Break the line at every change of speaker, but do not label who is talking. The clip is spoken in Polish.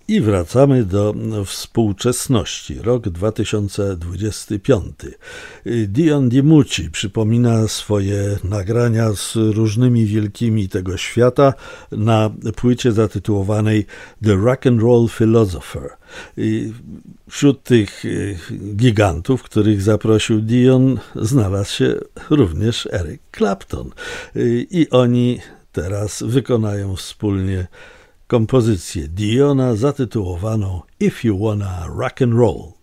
I wracamy do współczesności. Rok 2025. Dion DiMucci przypomina swoje nagrania z różnymi wielkimi tego świata na płycie zatytułowanej The Rock and Roll Philosopher. Wśród tych gigantów, których zaprosił Dion, znalazł się również Eric Clapton. I oni teraz wykonają wspólnie kompozycję Diona zatytułowaną If You Wanna Rock and Roll.